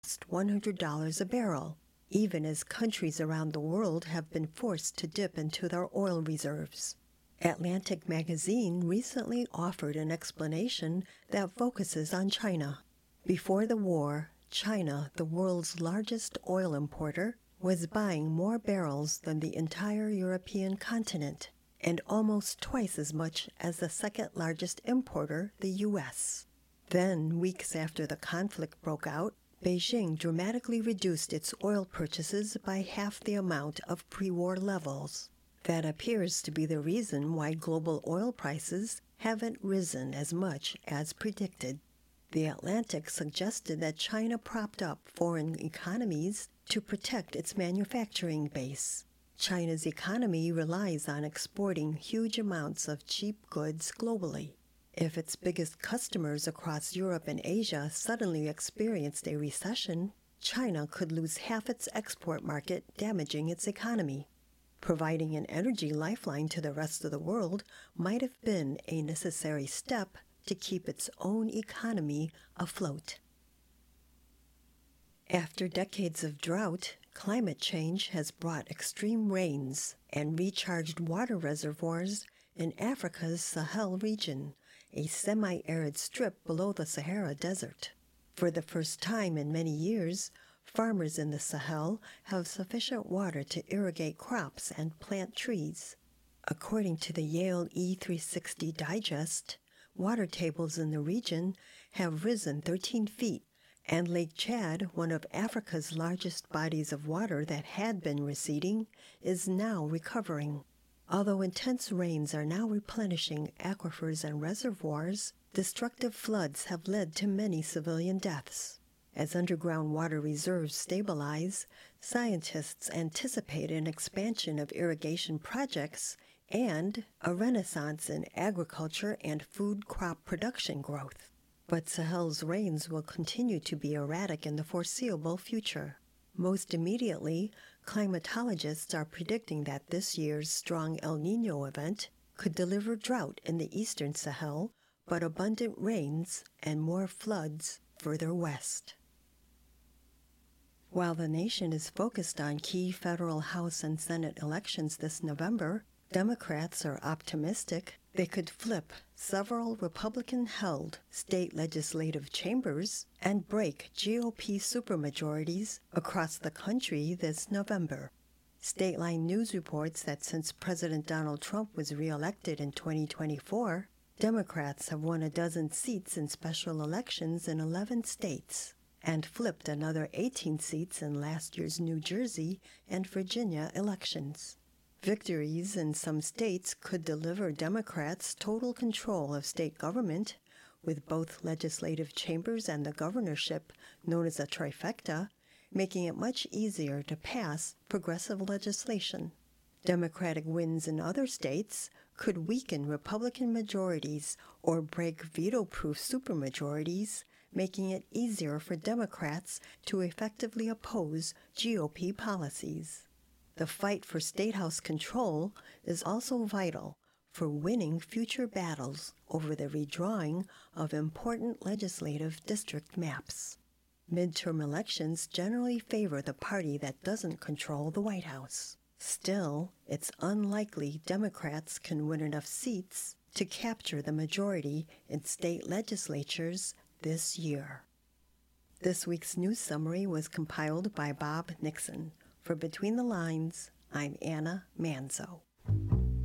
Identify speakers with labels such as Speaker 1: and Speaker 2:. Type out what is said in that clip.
Speaker 1: $100 a barrel, even as countries around the world have been forced to dip into their oil reserves. Atlantic Magazine recently offered an explanation that focuses on China. Before the war, China, the world's largest oil importer, was buying more barrels than the entire European continent, and almost twice as much as the second largest importer, the U.S. Then, weeks after the conflict broke out, Beijing dramatically reduced its oil purchases by half the amount of pre-war levels. That appears to be the reason why global oil prices haven't risen as much as predicted. The Atlantic suggested that China propped up foreign economies to protect its manufacturing base. China's economy relies on exporting huge amounts of cheap goods globally. If its biggest customers across Europe and Asia suddenly experienced a recession, China could lose half its export market, damaging its economy. Providing an energy lifeline to the rest of the world might have been a necessary step to keep its own economy afloat. After decades of drought, climate change has brought extreme rains and recharged water reservoirs in Africa's Sahel region, a semi-arid strip below the Sahara Desert. For the first time in many years, farmers in the Sahel have sufficient water to irrigate crops and plant trees. According to the Yale E360 Digest, water tables in the region have risen 13 feet, and Lake Chad, one of Africa's largest bodies of water that had been receding, is now recovering. Although intense rains are now replenishing aquifers and reservoirs, destructive floods have led to many civilian deaths. As underground water reserves stabilize, scientists anticipate an expansion of irrigation projects and a renaissance in agriculture and food crop production growth. But Sahel's rains will continue to be erratic in the foreseeable future. Most immediately, climatologists are predicting that this year's strong El Niño event could deliver drought in the eastern Sahel, but abundant rains and more floods further west. While the nation is focused on key federal House and Senate elections this November, Democrats are optimistic they could flip several Republican-held state legislative chambers and break GOP supermajorities across the country this November. Stateline News reports that since President Donald Trump was reelected in 2024, Democrats have won a dozen seats in special elections in 11 states and flipped another 18 seats in last year's New Jersey and Virginia elections. Victories in some states could deliver Democrats total control of state government, with both legislative chambers and the governorship, known as a trifecta, making it much easier to pass progressive legislation. Democratic wins in other states could weaken Republican majorities or break veto-proof supermajorities, making it easier for Democrats to effectively oppose GOP policies. The fight for State House control is also vital for winning future battles over the redrawing of important legislative district maps. Midterm elections generally favor the party that doesn't control the White House. Still, it's unlikely Democrats can win enough seats to capture the majority in state legislatures this year. This week's news summary was compiled by Bob Nixon. For Between the Lines, I'm Anna Manzo.